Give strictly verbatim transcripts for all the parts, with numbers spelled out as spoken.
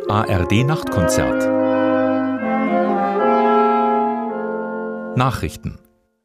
A R D-Nachtkonzert. Nachrichten.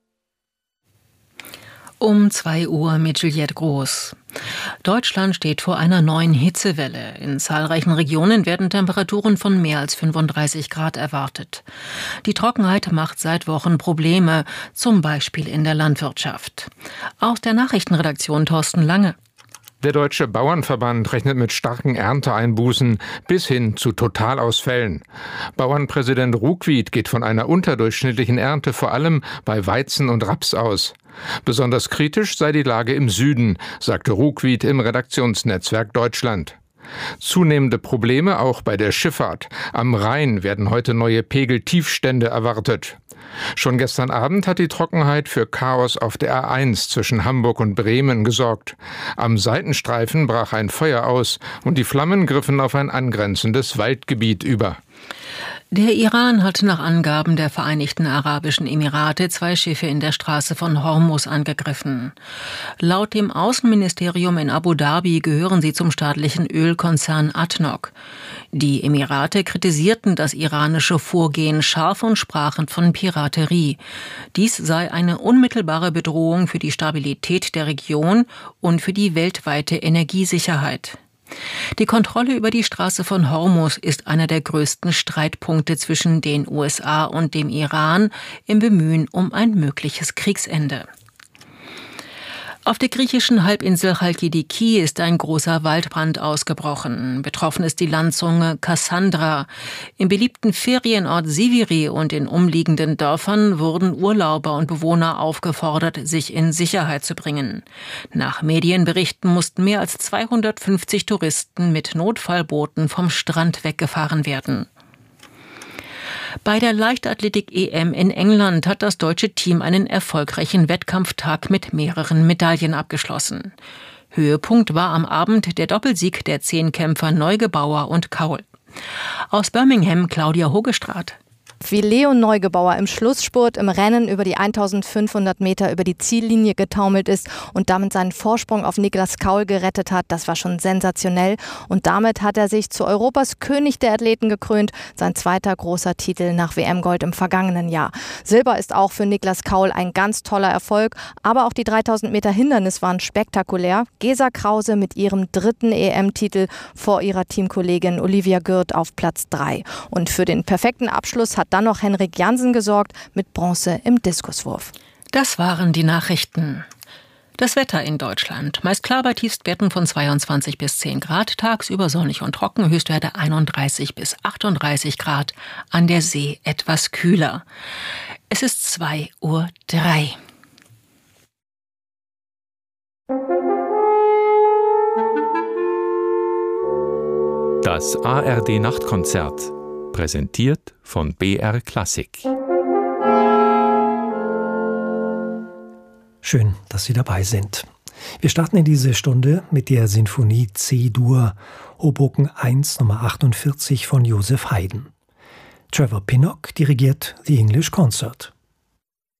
Um zwei Uhr mit Juliette Groß. Deutschland steht vor einer neuen Hitzewelle. In zahlreichen Regionen werden Temperaturen von mehr als fünfunddreißig Grad erwartet. Die Trockenheit macht seit Wochen Probleme, zum Beispiel in der Landwirtschaft. Aus der Nachrichtenredaktion Thorsten Lange. Der Deutsche Bauernverband rechnet mit starken Ernteeinbußen bis hin zu Totalausfällen. Bauernpräsident Ruckwied geht von einer unterdurchschnittlichen Ernte vor allem bei Weizen und Raps aus. Besonders kritisch sei die Lage im Süden, sagte Ruckwied im Redaktionsnetzwerk Deutschland. Zunehmende Probleme auch bei der Schifffahrt. Am Rhein werden heute neue Pegeltiefstände erwartet. Schon gestern Abend hat die Trockenheit für Chaos auf der A eins zwischen Hamburg und Bremen gesorgt. Am Seitenstreifen brach ein Feuer aus und die Flammen griffen auf ein angrenzendes Waldgebiet über. Der Iran hat nach Angaben der Vereinigten Arabischen Emirate zwei Schiffe in der Straße von Hormuz angegriffen. Laut dem Außenministerium in Abu Dhabi gehören sie zum staatlichen Ölkonzern A D N O C. Die Emirate kritisierten das iranische Vorgehen scharf und sprachen von Piraterie. Dies sei eine unmittelbare Bedrohung für die Stabilität der Region und für die weltweite Energiesicherheit. Die Kontrolle über die Straße von Hormuz ist einer der größten Streitpunkte zwischen den U S A und dem Iran im Bemühen um ein mögliches Kriegsende. Auf der griechischen Halbinsel Chalkidiki ist ein großer Waldbrand ausgebrochen. Betroffen ist die Landzunge Kassandra. Im beliebten Ferienort Siviri und in umliegenden Dörfern wurden Urlauber und Bewohner aufgefordert, sich in Sicherheit zu bringen. Nach Medienberichten mussten mehr als zweihundertfünfzig Touristen mit Notfallbooten vom Strand weggefahren werden. Bei der Leichtathletik-E M in England hat das deutsche Team einen erfolgreichen Wettkampftag mit mehreren Medaillen abgeschlossen. Höhepunkt war am Abend der Doppelsieg der Zehnkämpfer Neugebauer und Kaul. Aus Birmingham Claudia Hogestraat. Wie Leon Neugebauer im Schlussspurt im Rennen über die eintausendfünfhundert Meter über die Ziellinie getaumelt ist und damit seinen Vorsprung auf Niklas Kaul gerettet hat, das war schon sensationell. Und damit hat er sich zu Europas König der Athleten gekrönt, sein zweiter großer Titel nach W M-Gold im vergangenen Jahr. Silber ist auch für Niklas Kaul ein ganz toller Erfolg, aber auch die dreitausend Meter Hindernis waren spektakulär. Gesa Krause mit ihrem dritten E M-Titel vor ihrer Teamkollegin Olivia Gürt auf Platz drei. Und für den perfekten Abschluss hat dann noch Henrik Jansen gesorgt mit Bronze im Diskuswurf. Das waren die Nachrichten. Das Wetter in Deutschland. Meist klar bei Tiefstwerten von zweiundzwanzig bis zehn Grad. Tagsüber sonnig und trocken. Höchstwerte einunddreißig bis achtunddreißig Grad. An der See etwas kühler. Es ist zwei Uhr drei. Das A R D-Nachtkonzert. Präsentiert von B R Klassik. Schön, dass Sie dabei sind. Wir starten in diese Stunde mit der Sinfonie C-Dur, Hoboken eins Nummer achtundvierzig von Joseph Haydn. Trevor Pinnock dirigiert The English Concert.